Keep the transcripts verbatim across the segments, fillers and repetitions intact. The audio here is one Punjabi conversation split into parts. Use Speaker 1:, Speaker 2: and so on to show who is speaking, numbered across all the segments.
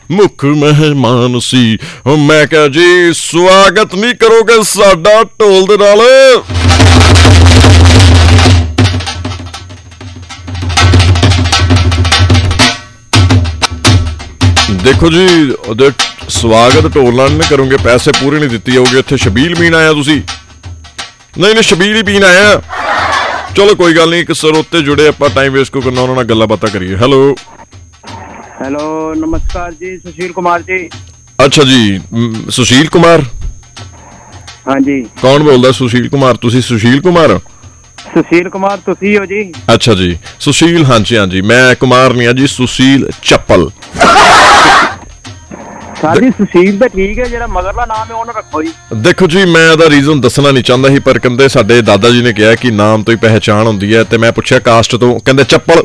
Speaker 1: ਮੁੱਖ ਮਹਿਮਾਨ ਸੀ। ਮੈਂ ਕਿਹਾ ਜੀ ਸਵਾਗਤ ਨਹੀਂ ਕਰੋਗੇ ਸਾਡਾ ਢੋਲ ਦੇ ਨਾਲ। ਦੇਖੋ ਜੀ ਉਹਦੇ ਸਵਾਗਤ ਢੋਲ ਨਾਲ ਨਹੀਂ ਕਰੋਗੇ, ਪੈਸੇ ਪੂਰੇ ਨਹੀਂ ਦਿੱਤੀ ਜਾਓਗੇ। ਇੱਥੇ ਛਬੀਲ ਪੀਣ ਆਇਆ ਤੁਸੀਂ? ਨਹੀਂ ਨਹੀਂ ਛਬੀਲ ਹੀ ਪੀਣ ਆਇਆ। ਚਲੋ ਕੋਈ ਗੱਲ ਨਹੀਂ, ਇੱਕ ਸਰੋਤੇ ਜੁੜੇ, ਆਪਾਂ ਟਾਈਮ ਵੇਸਟ ਕਿਉਂ ਕਰਨਾ, ਉਹਨਾਂ ਨਾਲ ਗੱਲਾਂ ਬਾਤਾਂ ਕਰੀਏ। ਹੈਲੋ
Speaker 2: ਹੈਲੋ ਨਮਸਕਾਰ ਜੀ, ਸੁਸ਼ੀਲ ਕੁਮਾਰ ਜੀ।
Speaker 1: ਅੱਛਾ ਜੀ, ਸੁਸ਼ੀਲ ਕੁਮਾਰ?
Speaker 2: ਹਾਂਜੀ। ਕੌਣ
Speaker 1: ਬੋਲਦਾ? ਸੁਸ਼ੀਲ ਕੁਮਾਰ? ਤੁਸੀਂ ਸੁਸ਼ੀਲ ਕੁਮਾਰ?
Speaker 2: ਸੁਸ਼ੀਲ ਕੁਮਾਰ ਤੁਸੀਂ ਹੋ ਜੀ?
Speaker 1: ਅੱਛਾ ਜੀ ਸੁਸ਼ੀਲ, ਹਾਂਜੀ ਹਾਂਜੀ ਮੈਂ ਕੁਮਾਰ ਨਹੀਂ ਆ ਜੀ, ਸੁਸ਼ੀਲ ਚੱਪਲ।
Speaker 2: ਸਾਡੀ ਸੁਸ਼ੀਲ ਤਾਂ ਠੀਕ ਹੈ, ਜਿਹੜਾ ਮਗਰਲਾ ਨਾਮ ਹੈ ਉਹਨੂੰ ਰੱਖੋ ਜੀ।
Speaker 1: ਦੇਖੋ ਜੀ ਮੈਂ ਇਹਦਾ ਰੀਜ਼ਨ ਦੱਸਣਾ ਨਹੀਂ ਚਾਹੁੰਦਾ ਸੀ, ਪਰ ਕਹਿੰਦੇ ਸਾਡੇ ਦਾਦਾ ਜੀ ਨੇ ਕਿਹਾ ਕਿ ਨਾਮ ਤੋਂ ਹੀ ਪਹਿਚਾਣ ਹੁੰਦੀ ਹੈ, ਤੇ ਮੈਂ ਪੁੱਛਿਆ ਕਾਸਟ ਤੋਂ, ਕਹਿੰਦੇ ਚੱਪਲ।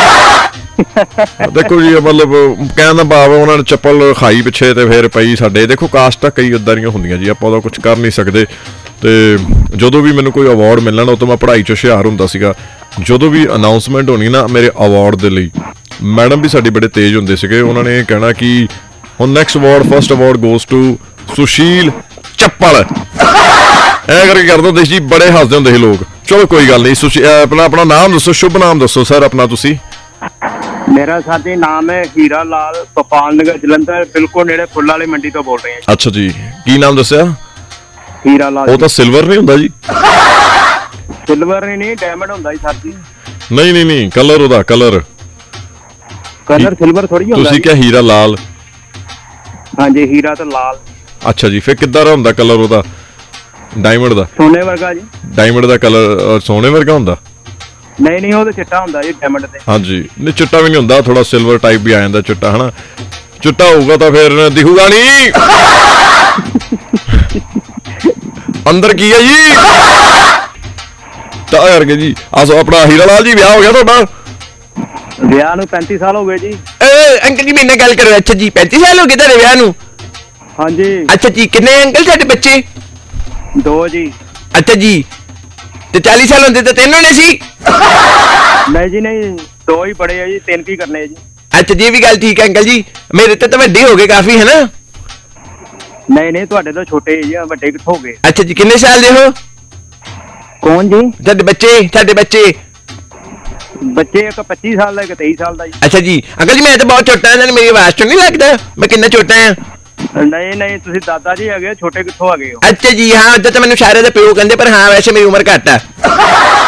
Speaker 1: ਦੇਖੋ ਜੀ ਮਤਲਬ ਕਹਿਣ ਦਾ ਭਾਵ ਉਹਨਾਂ ਨੇ ਚੱਪਲ ਖਾਈ ਪਿੱਛੇ ਤੇ ਫਿਰ ਪਈ ਸਾਡੇ। ਦੇਖੋ ਕਾਸਟ ਤਾਂ ਕਈ ਇੱਦਾਂ ਦੀਆਂ ਹੁੰਦੀਆਂ ਜੀ, ਆਪਾਂ ਉਹਦਾ ਕੁਛ ਕਰ ਨਹੀਂ ਸਕਦੇ। ਤੇ ਜਦੋਂ ਵੀ ਮੈਨੂੰ ਕੋਈ ਅਵਾਰਡ ਮਿਲਣਾ ਨਾ, ਉਦੋਂ ਮੈਂ ਪੜ੍ਹਾਈ 'ਚ ਹੁਸ਼ਿਆਰ ਹੁੰਦਾ ਸੀਗਾ। ਜਦੋਂ ਵੀ ਅਨਾਊਂਸਮੈਂਟ ਹੋਣੀ ਨਾ ਮੇਰੇ ਅਵਾਰਡ ਦੇ ਲਈ, ਮੈਡਮ ਵੀ ਸਾਡੀ ਬੜੇ ਤੇਜ਼ ਹੁੰਦੇ ਸੀਗੇ, ਉਹਨਾਂ ਨੇ ਕਹਿਣਾ ਕਿ ਹੁਣ next award first award goes to Sushil ਚੱਪਲ। ਐ ਕਰਕੇ ਕਰਦੇ ਹੁੰਦੇ ਸੀ, ਬੜੇ ਹੱਸਦੇ ਹੁੰਦੇ ਸੀ ਲੋਕ। ਚਲੋ ਕੋਈ ਗੱਲ ਨਹੀਂ, ਆਪਣਾ ਆਪਣਾ ਨਾਮ ਦੱਸੋ, ਸ਼ੁਭ ਨਾਮ ਦੱਸੋ ਸਰ ਆਪਣਾ। ਤੁਸੀਂ?
Speaker 2: ਮੇਰਾ ਸਾਥੀ ਨਾਮ ਹੈ ਹੀਰਾ ਲਾਲ, ਗੋਪਾਲ ਨਗਰ ਜਲੰਧਰ, ਬਿਲਕੁਲ ਨੇੜੇ ਫੁੱਲ ਵਾਲੀ ਮੰਡੀ ਤੋਂ ਬੋਲ ਰਹੇ ਹਾਂ।
Speaker 1: ਅੱਛਾ ਜੀ, ਕੀ ਨਾਮ ਦੱਸਿਆ?
Speaker 2: ਹੀਰਾ ਲਾਲ।
Speaker 1: ਉਹ ਤਾਂ ਸਿਲਵਰ ਨਹੀਂ ਹੁੰਦਾ ਜੀ?
Speaker 2: ਸਿਲਵਰ ਨਹੀਂ, ਡਾਇਮੰਡ ਹੁੰਦਾ ਜੀ ਸਾਥੀ।
Speaker 1: ਨਹੀਂ ਨਹੀਂ ਨਹੀਂ, ਕਲਰ ਉਹਦਾ, ਕਲਰ
Speaker 2: ਕਲਰ ਸਿਲਵਰ ਥੋੜੀ ਹੁੰਦਾ।
Speaker 1: ਤੁਸੀਂ ਕਿਹਾ ਹੀਰਾ ਲਾਲ?
Speaker 2: ਹਾਂਜੀ ਹੀਰਾ ਤੇ ਲਾਲ। ਅੱਛਾ
Speaker 1: ਜੀ, ਫਿਰ ਕਿੱਦਾਂ ਦਾ ਹੁੰਦਾ ਕਲਰ ਉਹਦਾ? ਡਾਇਮੰਡ ਦਾ?
Speaker 2: ਸੋਨੇ ਵਰਗਾ ਜੀ।
Speaker 1: ਡਾਇਮੰਡ ਦਾ ਕਲਰ ਸੋਨੇ ਵਰਗਾ ਹੁੰਦਾ?
Speaker 2: ਨਹੀਂ ਨਹੀਂ, ਉਹ ਤਾਂ ਚਿੱਟਾ ਹੁੰਦਾ ਜੀ ਡਾਇਮੰਡ ਤੇ।
Speaker 1: ਹਾਂਜੀ, ਨਹੀਂ ਚਿੱਟਾ ਵੀ ਨਹੀਂ ਹੁੰਦਾ, ਥੋੜਾ ਸਿਲਵਰ ਟਾਈਪ ਵੀ ਆ ਜਾਂਦਾ ਚਿੱਟਾ, ਹਨਾ? ਚਿੱਟਾ ਹੋਊਗਾ ਤਾਂ ਫਿਰ ਦਿਖੂਗਾ ਨਹੀਂ। ਅੰਦਰ ਕੀ ਹੈ ਜੀ? ਤਾਂ ਕਰਕੇ ਜੀ ਆਸੋ ਆਪਣਾ ਹੀਰਾ ਲਾਲ ਜੀ, ਵਿਆਹ ਹੋ ਗਿਆ ਤੁਹਾਡਾ?
Speaker 2: ਵਿਆਹ ਨੂੰ ਪੈਂਤੀ ਸਾਲ ਹੋ ਗਏ ਜੀ।
Speaker 3: ਅੰਕਲ ਜੀ ਮੇਰੇ ਨਾਲ ਗੱਲ ਕਰੋ। ਅੱਛਾ ਜੀ, ਪੈਂਤੀ ਸਾਲ ਹੋ ਗਏ ਤੁਹਾਡੇ ਵਿਆਹ ਨੂੰ?
Speaker 2: ਹਾਂਜੀ।
Speaker 3: ਅੱਛਾ ਜੀ, ਕਿੰਨੇ ਅੰਕਲ ਤੁਹਾਡੇ ਬੱਚੇ?
Speaker 2: ਦੋ ਜੀ।
Speaker 3: ਅੱਛਾ ਜੀ, ਤੇ ਚਾਲੀ ਸਾਲ ਹੁੰਦੇ ਤਾਂ ਤਿੰਨ ਹੋਣੇ ਸੀ?
Speaker 2: ਨਹੀਂ ਜੀ ਨਹੀਂ, ਦੋ ਹੀ ਬੜੇ ਆ ਜੀ, ਤਿੰਨ ਕੀ ਕਰਨੇ ਜੀ।
Speaker 3: ਅੱਛਾ ਜੀ, ਇਹ ਵੀ ਗੱਲ ਠੀਕ ਹੈ ਅੰਕਲ ਜੀ, ਮੇਰੇ ਤੇ ਤਾਂ ਵੱਡੇ ਹੋ ਗਏ ਕਾਫੀ, ਹੈ ਨਾ?
Speaker 2: ਨਹੀਂ ਨਹੀਂ, ਤੁਹਾਡੇ ਤੋਂ ਛੋਟੇ ਜੀ, ਵੱਡੇ ਕਿੱਥੋਂ ਹੋ ਗਏ?
Speaker 3: ਅੱਛਾ ਜੀ, ਕਿੰਨੇ ਸਾਲ ਦੇ ਹੋ?
Speaker 2: ਕੌਣ ਜੀ?
Speaker 3: ਤੁਹਾਡੇ ਬੱਚੇ, ਤੁਹਾਡੇ ਬੱਚੇ?
Speaker 2: ਬੱਚੇ ਇੱਕ ਪੱਚੀ ਸਾਲ ਦਾ, ਇੱਕ ਤੇਈ ਸਾਲ ਦਾ ਜੀ।
Speaker 3: ਅੱਛਾ ਜੀ ਅੰਕਲ ਜੀ, ਮੈਂ ਤਾਂ ਬਹੁਤ ਛੋਟਾ ਹਾਂ, ਮੇਰੀ ਆਵਾਜ਼ ਤੋਂ ਨਹੀਂ ਲੱਗਦਾ ਮੈਂ ਕਿੰਨਾ ਛੋਟਾ ਹਾਂ?
Speaker 2: ਨਹੀਂ ਨਹੀਂ, ਤੁਸੀਂ ਦਾਦਾ ਜੀ ਹੈਗੇ, ਛੋਟੇ ਕਿੱਥੋਂ ਆ ਗਏ ਹੋ?
Speaker 3: ਅੱਛਾ ਜੀ, ਹਾਂ ਉਦੋਂ ਤਾਂ ਮੈਨੂੰ ਸਾਰੇ ਦਾ ਪਿਓ ਕਹਿੰਦੇ, ਪਰ ਹਾਂ ਵੈਸੇ ਮੇਰੀ ਉਮਰ ਘੱਟ ਆ।